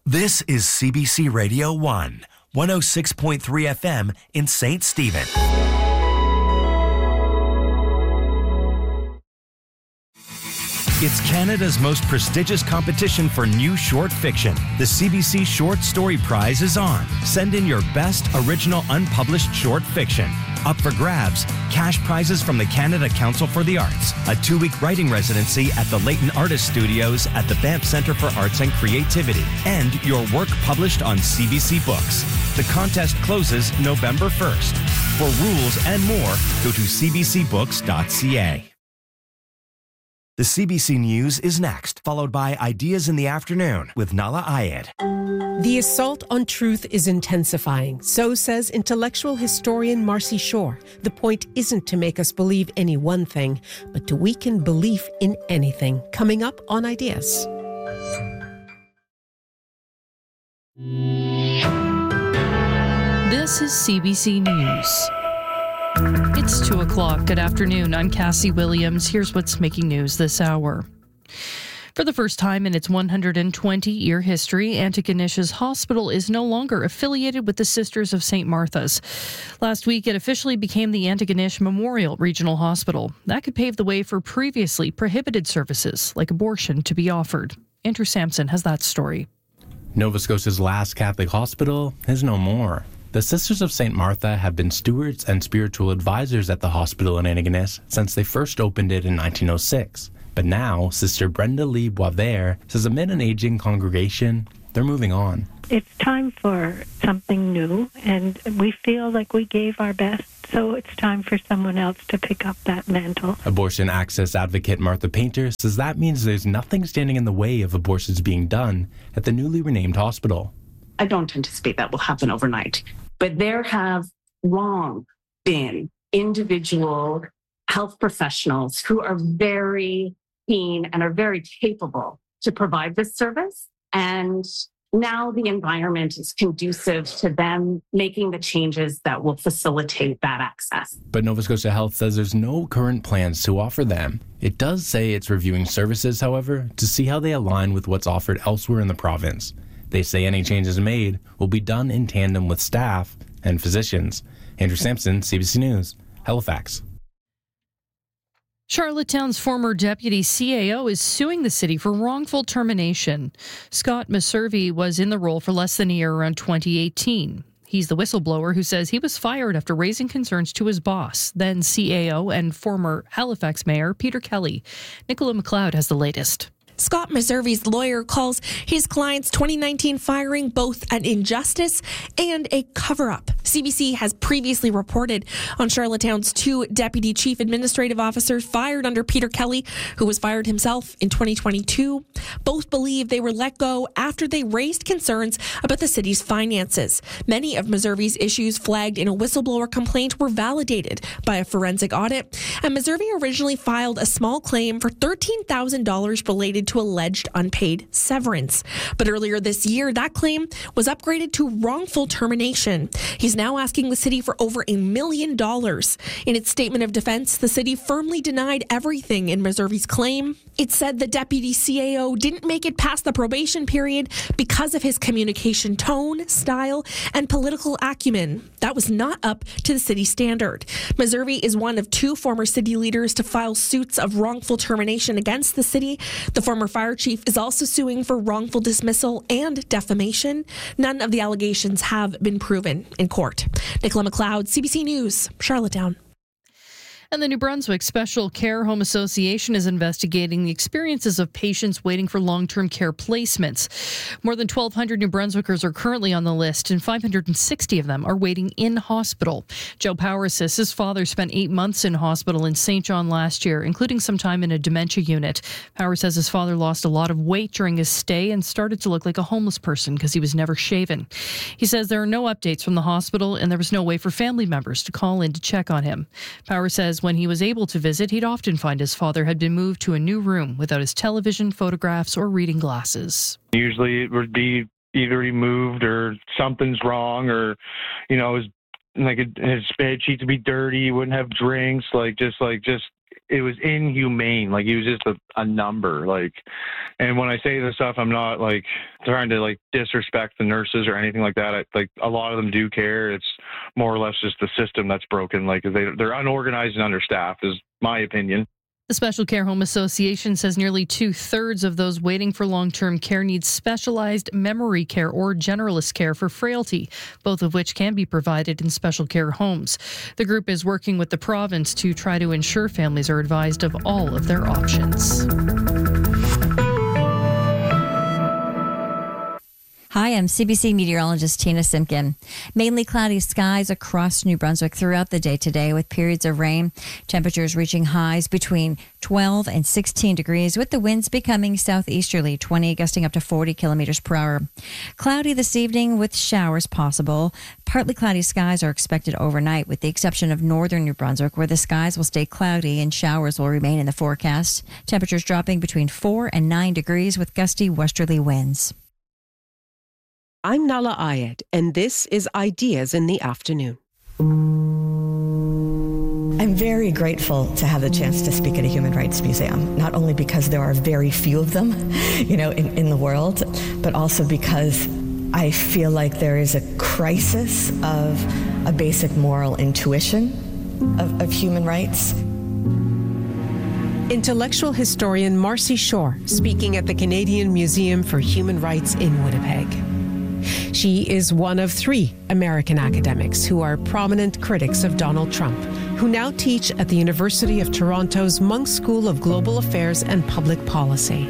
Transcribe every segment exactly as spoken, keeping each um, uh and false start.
This is C B C Radio one, one oh six point three F M in Saint Stephen. It's Canada's most prestigious competition for new short fiction. The C B C Short Story Prize is on. Send in your best original unpublished short fiction. Up for grabs, cash prizes from the Canada Council for the Arts, a two-week writing residency at the Leighton Artist Studios at the Banff Centre for Arts and Creativity, and your work published on C B C Books. The contest closes November first. For rules and more, go to c b c books dot c a. The C B C News is next, followed by Ideas in the Afternoon with Nala Ayed. The assault on truth is intensifying, so says intellectual historian Marcy Shore. The point isn't to make us believe any one thing, but to weaken belief in anything. Coming up on Ideas. This is C B C News. It's two o'clock. Good afternoon. I'm Cassie Williams. Here's what's making news this hour. For the first time in its one hundred twenty-year history, Antigonish Hospital is no longer affiliated with the Sisters of Saint Martha's. Last week, it officially became the Antigonish Memorial Regional Hospital. That could pave the way for previously prohibited services, like abortion, to be offered. Andrew Sampson has that story. Nova Scotia's last Catholic hospital is no more. The Sisters of Saint Martha have been stewards and spiritual advisors at the hospital in Antigonish since they first opened it in nineteen oh six. But now, Sister Brenda Lee Boisvert says amid an aging congregation, they're moving on. It's time for something new, and we feel like we gave our best, so it's time for someone else to pick up that mantle. Abortion access advocate Martha Painter says that means there's nothing standing in the way of abortions being done at the newly renamed hospital. I don't anticipate that will happen overnight. But there have long been individual health professionals who are very keen and are very capable to provide this service. And now the environment is conducive to them making the changes that will facilitate that access. But Nova Scotia Health says there's no current plans to offer them. It does say it's reviewing services, however, to see how they align with what's offered elsewhere in the province. They say any changes made will be done in tandem with staff and physicians. Andrew Sampson, C B C News, Halifax. Charlottetown's former deputy C A O is suing the city for wrongful termination. Scott Meservey was in the role for less than a year around twenty eighteen. He's the whistleblower who says he was fired after raising concerns to his boss, then C A O and former Halifax Mayor Peter Kelly. Nicola McLeod has the latest. Scott Meservey's lawyer calls his client's twenty nineteen firing both an injustice and a cover-up. C B C has previously reported on Charlottetown's two deputy chief administrative officers fired under Peter Kelly, who was fired himself in twenty twenty-two. Both believe they were let go after they raised concerns about the city's finances. Many of Meservey's issues flagged in a whistleblower complaint were validated by a forensic audit, and Meservey originally filed a small claim for thirteen thousand dollars related to alleged unpaid severance. But earlier this year, that claim was upgraded to wrongful termination. He's now asking the city for over a million dollars. In its statement of defense, the city firmly denied everything in Meservey's claim. It said the deputy C A O didn't make it past the probation period because of his communication tone, style, and political acumen. That was not up to the city standard. Meservey is one of two former city leaders to file suits of wrongful termination against the city. The former fire chief is also suing for wrongful dismissal and defamation. None of the allegations have been proven in court. Nicola McLeod, C B C News, Charlottetown. And the New Brunswick Special Care Home Association is investigating the experiences of patients waiting for long-term care placements. More than twelve hundred New Brunswickers are currently on the list, and five hundred sixty of them are waiting in hospital. Joe Power says his father spent eight months in hospital in Saint John last year, including some time in a dementia unit. Power says his father lost a lot of weight during his stay and started to look like a homeless person because he was never shaven. He says there are no updates from the hospital, and there was no way for family members to call in to check on him. Power says when he was able to visit, he'd often find his father had been moved to a new room without his television, photographs, or reading glasses. Usually it would be either he moved or something's wrong, or, you know, his, like his bed sheets would be dirty, he wouldn't have drinks, like just like just it was inhumane. Like, he was just a, a number. Like, and when I say this stuff, I'm not like trying to like disrespect the nurses or anything like that. I, like, a lot of them do care. It's more or less just the system that's broken. Like, they, they're unorganized and understaffed is my opinion. The Special Care Home Association says nearly two-thirds of those waiting for long-term care need specialized memory care or generalist care for frailty, both of which can be provided in special care homes. The group is working with the province to try to ensure families are advised of all of their options. Hi, I'm C B C meteorologist Tina Simpkin. Mainly cloudy skies across New Brunswick throughout the day today with periods of rain. Temperatures reaching highs between twelve and sixteen degrees with the winds becoming southeasterly, twenty gusting up to forty kilometers per hour. Cloudy this evening with showers possible. Partly cloudy skies are expected overnight with the exception of northern New Brunswick where the skies will stay cloudy and showers will remain in the forecast. Temperatures dropping between four and nine degrees with gusty westerly winds. I'm Nala Ayed, and this is Ideas in the Afternoon. I'm very grateful to have the chance to speak at a human rights museum, not only because there are very few of them, you know, in, in the world, but also because I feel like there is a crisis of a basic moral intuition of, of human rights. Intellectual historian Marcy Shore speaking at the Canadian Museum for Human Rights in Winnipeg. She is one of three American academics who are prominent critics of Donald Trump, who now teach at the University of Toronto's Munk School of Global Affairs and Public Policy.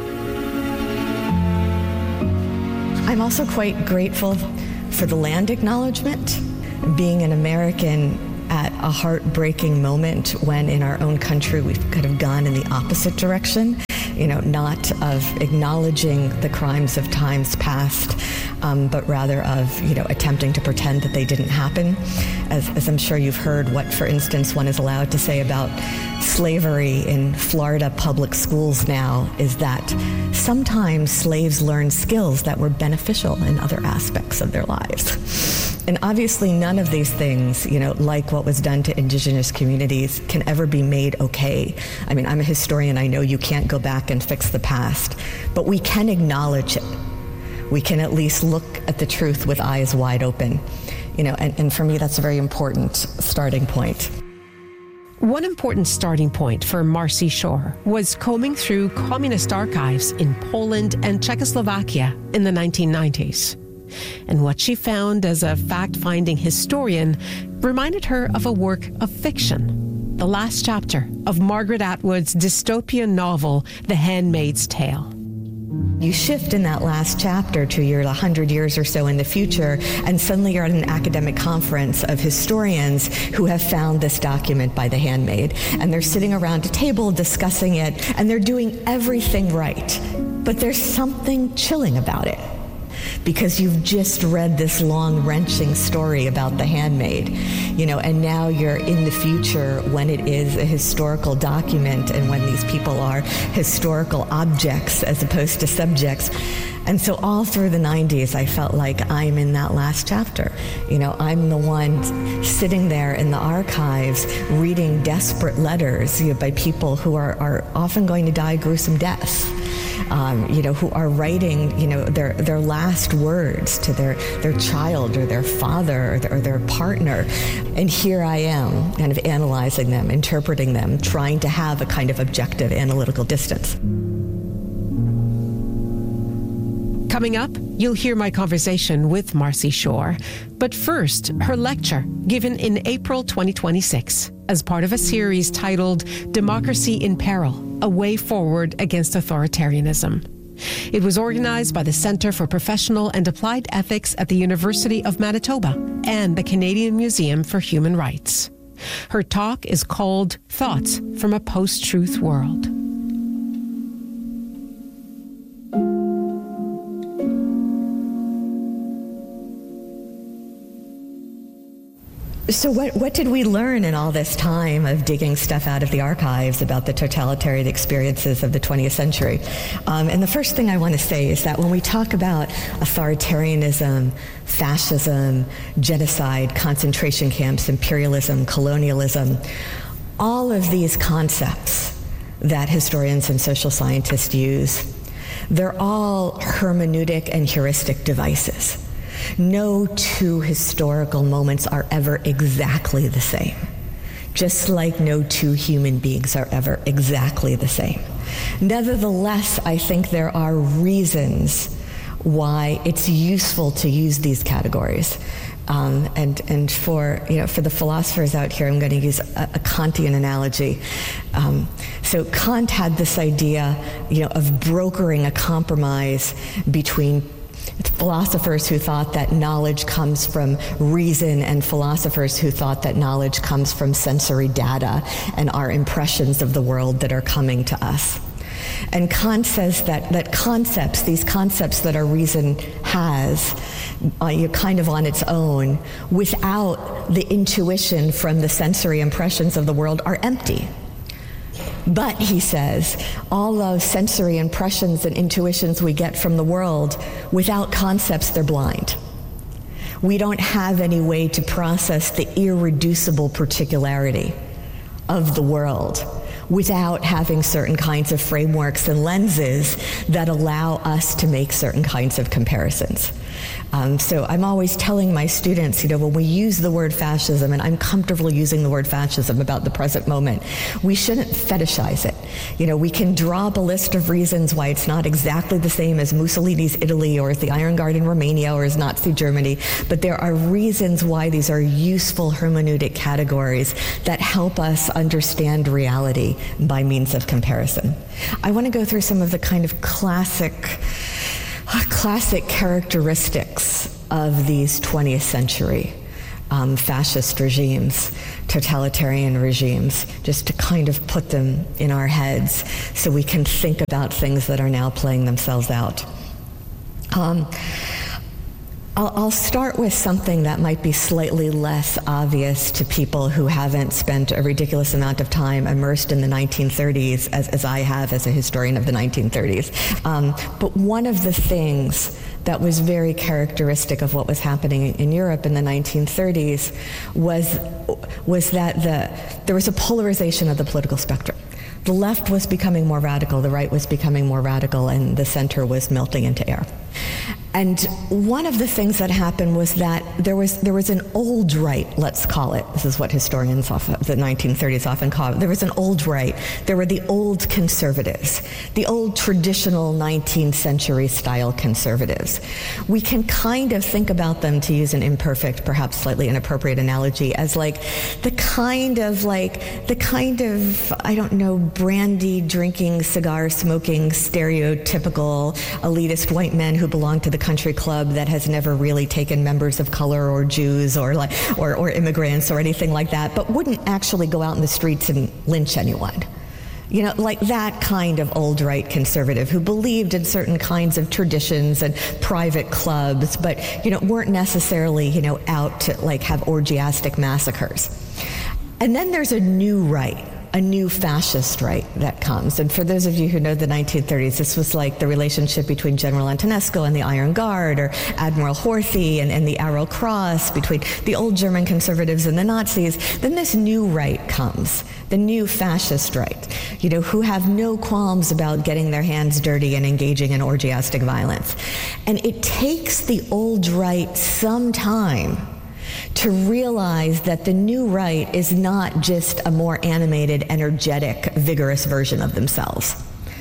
I'm also quite grateful for the land acknowledgement, being an American at a heartbreaking moment when in our own country we've kind of gone in the opposite direction, you know, not of acknowledging the crimes of times past, um, but rather of, you know, attempting to pretend that they didn't happen. As, as I'm sure you've heard what, for instance, one is allowed to say about slavery in Florida public schools now is that sometimes slaves learned skills that were beneficial in other aspects of their lives. And obviously none of these things, you know, like what was done to Indigenous communities, can ever be made okay. I mean, I'm a historian. I know you can't go back and fix the past, but we can acknowledge it. We can at least look at the truth with eyes wide open. You know, and, and for me, that's a very important starting point. One important starting point for Marcy Shore was combing through communist archives in Poland and Czechoslovakia in the nineteen nineties. And what she found as a fact-finding historian reminded her of a work of fiction, the last chapter of Margaret Atwood's dystopian novel, The Handmaid's Tale. You shift in that last chapter to your one hundred years or so in the future, and suddenly you're at an academic conference of historians who have found this document by the handmaid, and they're sitting around a table discussing it, and they're doing everything right. But there's something chilling about it, because you've just read this long, wrenching story about the handmaid, you know, and now you're in the future when it is a historical document and when these people are historical objects as opposed to subjects. And so all through the nineties, I felt like I'm in that last chapter. You know, I'm the one sitting there in the archives reading desperate letters, you know, by people who are, are often going to die gruesome deaths. Um, you know, who are writing, you know, their their last words to their, their child or their father or their, or their partner. And here I am kind of analyzing them, interpreting them, trying to have a kind of objective analytical distance. Coming up, you'll hear my conversation with Marcy Shore. But first, her lecture, given in April twenty twenty-six, as part of a series titled Democracy in Peril, A Way Forward Against Authoritarianism. It was organized by the Centre for Professional and Applied Ethics at the University of Manitoba and the Canadian Museum for Human Rights. Her talk is called Thoughts from a Post-Truth World. So what, what did we learn in all this time of digging stuff out of the archives about the totalitarian experiences of the twentieth century? Um, and the first thing I want to say is that when we talk about authoritarianism, fascism, genocide, concentration camps, imperialism, colonialism, all of these concepts that historians and social scientists use, they're all hermeneutic and heuristic devices. No two historical moments are ever exactly the same, just like no two human beings are ever exactly the same. Nevertheless, I think there are reasons why it's useful to use these categories. Um, and and for you know for the philosophers out here, I'm going to use a, a Kantian analogy. Um, so Kant had this idea, you know, of brokering a compromise between philosophers who thought that knowledge comes from reason and philosophers who thought that knowledge comes from sensory data and our impressions of the world that are coming to us. And Kant says that, that concepts, these concepts that our reason has, uh, you kind of on its own, without the intuition from the sensory impressions of the world, are empty. But, he says, all those sensory impressions and intuitions we get from the world, without concepts, they're blind. We don't have any way to process the irreducible particularity of the world without having certain kinds of frameworks and lenses that allow us to make certain kinds of comparisons. Um, so I'm always telling my students, you know, when we use the word fascism, and I'm comfortable using the word fascism about the present moment, we shouldn't fetishize it. You know, we can draw up a list of reasons why it's not exactly the same as Mussolini's Italy or as the Iron Guard in Romania or as Nazi Germany, but there are reasons why these are useful hermeneutic categories that help us understand reality by means of comparison. I want to go through some of the kind of classic classic characteristics of these twentieth century um, fascist regimes, totalitarian regimes, just to kind of put them in our heads so we can think about things that are now playing themselves out. Um, I'll, I'll start with something that might be slightly less obvious to people who haven't spent a ridiculous amount of time immersed in the nineteen thirties, as, as I have as a historian of the nineteen thirties. Um, but one of the things that was very characteristic of what was happening in Europe in the nineteen thirties was, was that the, there was a polarization of the political spectrum. The left was becoming more radical, the right was becoming more radical, and the center was melting into air. And one of the things that happened was that there was there was an old right, let's call it. This is what historians of the nineteen thirties often call it. There was an old right. There were the old conservatives, the old traditional nineteenth century style conservatives. We can kind of think about them, to use an imperfect, perhaps slightly inappropriate analogy, as like the kind of like, the kind of, I don't know, brandy drinking, cigar smoking, stereotypical elitist white men who belong to the country club that has never really taken members of color or Jews or like or, or immigrants or anything like that, but wouldn't actually go out in the streets and lynch anyone. You know, like that kind of old right conservative who believed in certain kinds of traditions and private clubs, but, you know, weren't necessarily, you know, out to like have orgiastic massacres. And then there's a new right, a new fascist right that comes. And for those of you who know the nineteen thirties, this was like the relationship between General Antonescu and the Iron Guard, or Admiral Horthy and, and the Arrow Cross, between the old German conservatives and the Nazis. Then this new right comes, the new fascist right, you know, who have no qualms about getting their hands dirty and engaging in orgiastic violence. And it takes the old right some time to realize that the new right is not just a more animated, energetic, vigorous version of themselves.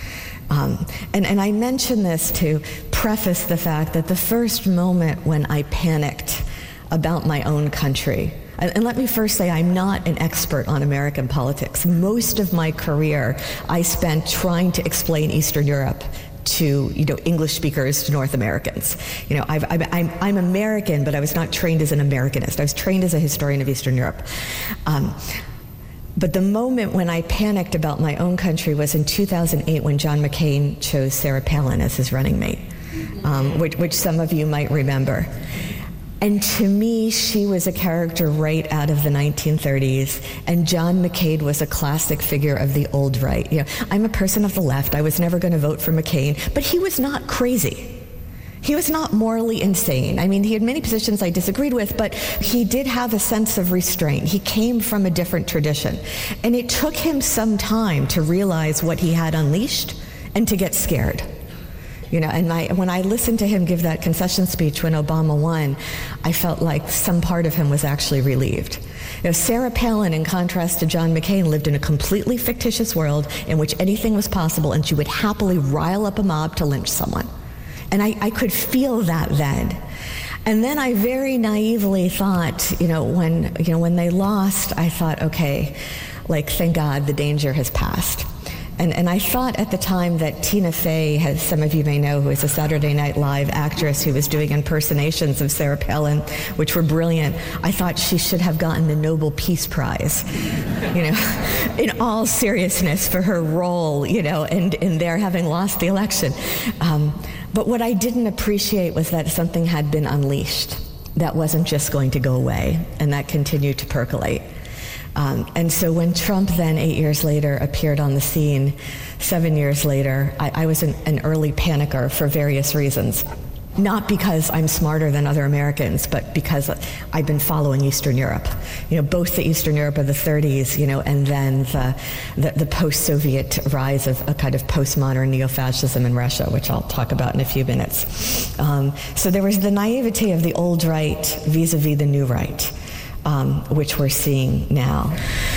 Um, and, and I mention this to preface the fact that the first moment when I panicked about my own country, and, and let me first say I'm not an expert on American politics. Most of my career I spent trying to explain Eastern Europe to, you know, English speakers, to North Americans. You know, I've, I'm, I'm American, but I was not trained as an Americanist. I was trained as a historian of Eastern Europe. Um, but the moment when I panicked about my own country was in two thousand eight, when John McCain chose Sarah Palin as his running mate, um, which, which some of you might remember. And to me, she was a character right out of the nineteen thirties, and John McCain was a classic figure of the old right. You know, I'm a person of the left. I was never going to vote for McCain, but he was not crazy. He was not morally insane. I mean, he had many positions I disagreed with, but he did have a sense of restraint. He came from a different tradition. And it took him some time to realize what he had unleashed and to get scared. You know, and my, when I listened to him give that concession speech when Obama won, I felt like some part of him was actually relieved. You know, Sarah Palin, in contrast to John McCain, lived in a completely fictitious world in which anything was possible, and she would happily rile up a mob to lynch someone. And I, I could feel that then. And then I very naively thought, you know, when, you know, when they lost, I thought, okay, like, thank God the danger has passed. And, and I thought at the time that Tina Fey, as some of you may know, who is a Saturday Night Live actress who was doing impersonations of Sarah Palin, which were brilliant, I thought she should have gotten the Nobel Peace Prize, you know, in all seriousness for her role, you know, and in their having lost the election. Um, but what I didn't appreciate was that something had been unleashed that wasn't just going to go away, and that continued to percolate. Um, and so when Trump then, eight years later, appeared on the scene, seven years later, I, I was an, an early panicker for various reasons. Not because I'm smarter than other Americans, but because I've been following Eastern Europe. You know, both the Eastern Europe of the thirties, you know, and then the, the, the post-Soviet rise of a kind of postmodern neo-fascism in Russia, which I'll talk about in a few minutes. Um, so there was the naivety of the old right vis-a-vis the new right. Um, which we're seeing now.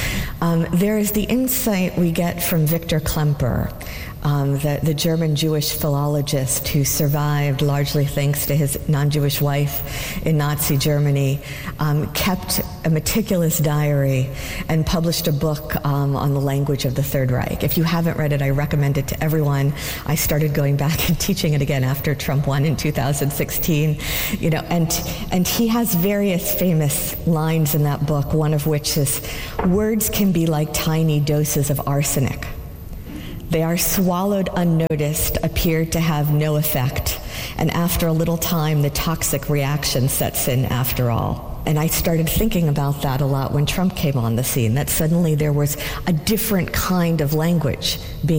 Um, there is the insight we get from Victor Klemperer, um, the, the German Jewish philologist who survived largely thanks to his non-Jewish wife in Nazi Germany, um, kept a meticulous diary and published a book um, on the language of the Third Reich. If you haven't read it, I recommend it to everyone. I started going back and teaching it again after Trump won in two thousand sixteen. You know, and and he has various famous lines in that book, one of which is, "Words can be like tiny doses of arsenic. They are swallowed unnoticed, appear to have no effect, and after a little time, the toxic reaction sets in after all." And I started thinking about that a lot when Trump came on the scene, that suddenly there was a different kind of language being